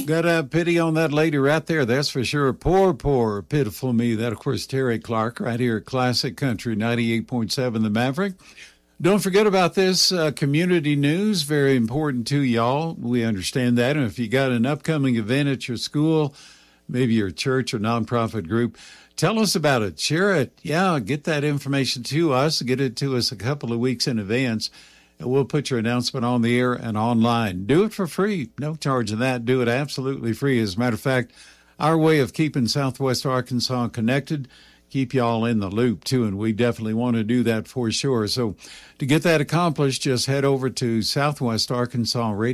Got to have pity on that lady right there, that's for sure. Poor, poor, pitiful me. That, of course, Terry Clark right here at Classic Country 98.7 The Maverick. Don't forget about this community news, very important to y'all. We understand that. And if you got an upcoming event at your school, maybe your church or nonprofit group, tell us about it. Share it. Yeah, get that information to us. Get it to us a couple of weeks in advance. And we'll put your announcement on the air and online. Do it for free. No charge in that. Do it absolutely free. As a matter of fact, our way of keeping Southwest Arkansas connected, keep y'all in the loop, too, and we definitely want to do that for sure. So to get that accomplished, just head over to Southwest Arkansas Radio.